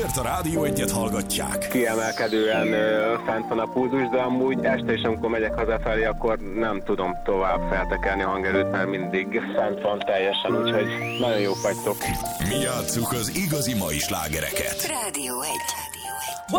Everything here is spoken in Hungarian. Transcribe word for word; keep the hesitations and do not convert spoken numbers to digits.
Miért a Rádió Egyet hallgatják? Kiemelkedően ö, fent van a pulzus, de amúgy este is, amikor megyek hazafelé, akkor nem tudom tovább feltekelni a hangerőt, mert mindig fent van teljesen, úgyhogy nagyon jók vagytok. Mi játsszuk az igazi mai slágereket. Rádió egy.